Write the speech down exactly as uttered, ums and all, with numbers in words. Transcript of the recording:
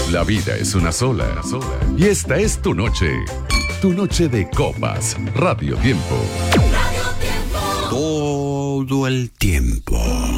La vida es una sola, y esta es tu noche. Tu noche de copas. Radio Tiempo. Todo el tiempo.